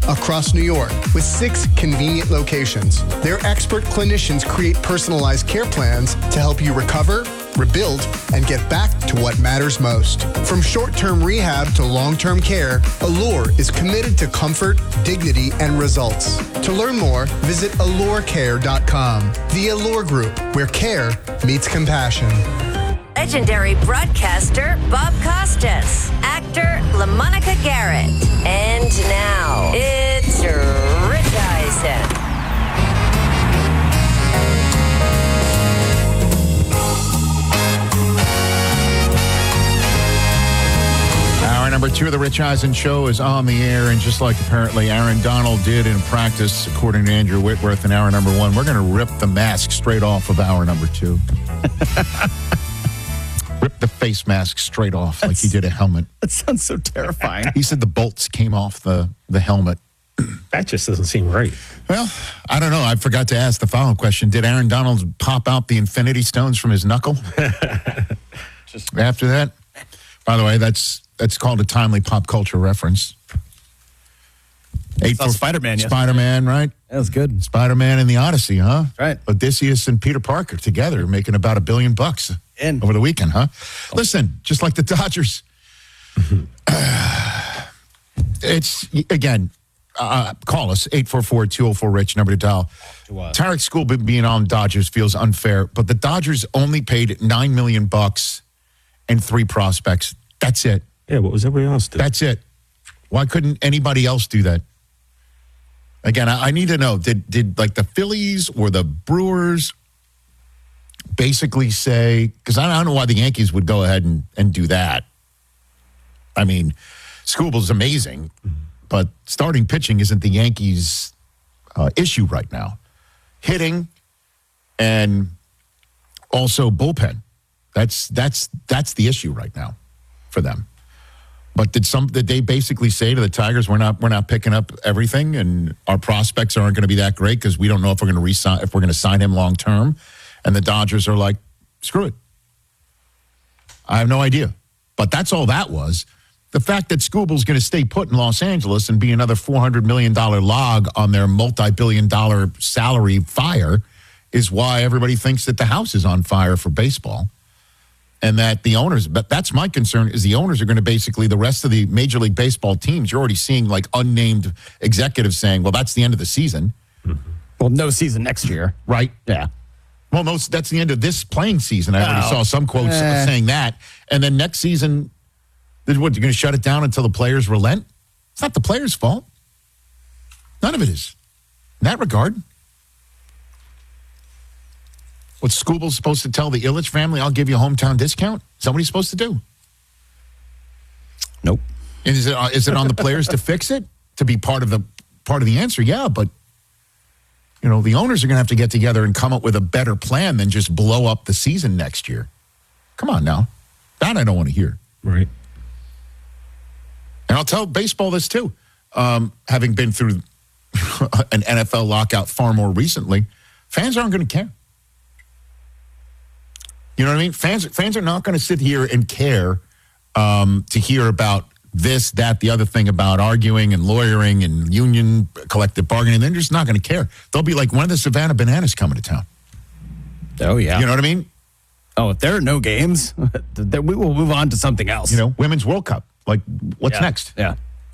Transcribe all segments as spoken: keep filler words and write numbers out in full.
across New York with six convenient locations. Their expert clinicians create personalized care plans to help you recover, rebuild, and get back to what matters most. From short-term rehab to long-term care, Allure is committed to comfort, dignity, and results. To learn more, visit allure care dot com. The Allure Group, where care meets compassion. Legendary broadcaster Bob Costas, actor LaMonica Garrett, and now it's Rich Eisen. Hour number two of the Rich Eisen Show is on the air, and just like apparently Aaron Donald did in practice, according to Andrew Whitworth in hour number one, we're going to rip the mask straight off of hour number two. Rip the face mask straight off like he did a helmet. That sounds so terrifying. He said the bolts came off the, the helmet. That just doesn't seem right. Well, I don't know. I forgot to ask the follow-up question. Did Aaron Donald pop out the Infinity Stones from his knuckle? Just after that? By the way, that's that's called a timely pop culture reference. Eight for Spider-Man, yes. Spider-Man, right? That was good. Spider-Man and the Odyssey, huh? Right. Odysseus and Peter Parker together making about a billion bucks In. over the weekend, huh? Listen, just like the Dodgers. uh, it's, again, uh, call us, eight four four, two oh four, RICH, number to dial. Tarek School being on Dodgers feels unfair, but the Dodgers only paid nine million bucks and three prospects. That's it. Yeah, what was everybody else doing? That's it. Why couldn't anybody else do that? Again, I, I need to know, did did like the Phillies or the Brewers basically say, because I don't know why the Yankees would go ahead and, and do that. I mean, Scooble's amazing, but starting pitching isn't the Yankees' uh, issue right now. Hitting and also bullpen. That's that's that's the issue right now for them. But did some did they basically say to the Tigers, we're not we're not picking up everything, and our prospects aren't going to be that great because we don't know if we're going to resign if we're going to sign him long term, and the Dodgers are like, screw it. I have no idea. But that's all that was. The fact that Scooble's going to stay put in Los Angeles and be another four hundred million dollars log on their multi-billion dollar salary fire is why everybody thinks that the house is on fire for baseball. And that the owners, but that's my concern, is the owners are going to basically, the rest of the Major League Baseball teams, you're already seeing like unnamed executives saying, well, that's the end of the season. Well, no season next year. Right? Yeah. Well, no, that's the end of this playing season. I already Oh. saw some quotes Eh. saying that. And then next season, what, you're going to shut it down until the players relent? It's not the players' fault. None of it is. In that regard. What Scooble's supposed to tell the Ilitch family, I'll give you a hometown discount? Is that what he's supposed to do? Nope. And is it uh, is it on the players to fix it? To be part of the part of the answer? Yeah, but you know, the owners are going to have to get together and come up with a better plan than just blow up the season next year. Come on now. That I don't want to hear. Right. And I'll tell baseball this too. Um, having been through an N F L lockout far more recently, fans aren't going to care. You know what I mean? Fans fans are not going to sit here and care um, to hear about this, that, the other thing about arguing and lawyering and union collective bargaining. They're just not going to care. They'll be like, when are the Savannah Bananas coming to town? Oh, yeah. You know what I mean? Oh, if there are no games, then we will move on to something else. You know, Women's World Cup. Like, what's Yeah. next? Yeah.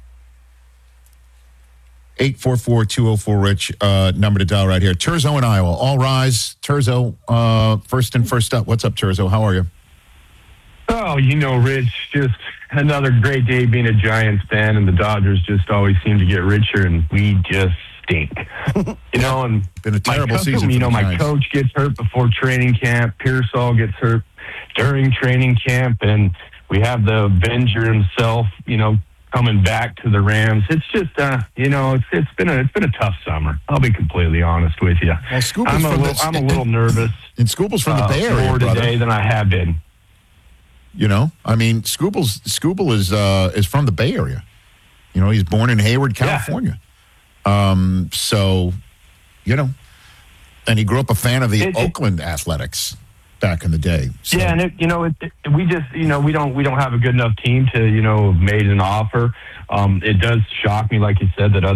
eight four four, two oh four, RICH, uh, number to dial right here. Terzo in Iowa. All rise. Terzo, uh, first and first up. What's up, Terzo? How are you? Oh, you know, Rich, just another great day being a Giants fan, and the Dodgers just always seem to get richer, and we just stink. You know, and Been a terrible my co- season for You know, the my Giants. coach gets hurt before training camp. Pearsall gets hurt during training camp, and we have the Avenger himself, you know, coming back to the Rams. It's just, uh, you know, it's it's been a it's been a tough summer. I'll be completely honest with you. Well, Scooble's I'm a from little, the- I'm a little nervous. And Scooble's from the uh, Bay Area, more brother. today than I have been. You know, I mean, Scooble's Scooble is uh, is from the Bay Area. You know, he's born in Hayward, California. Um, so, you know, and he grew up a fan of the It- it- Oakland Athletics back in the day. So, Yeah, and it, you know, it, it, we just, you know, we don't, we don't have a good enough team to, you know, have made an offer. Um, it does shock me, like you said, that other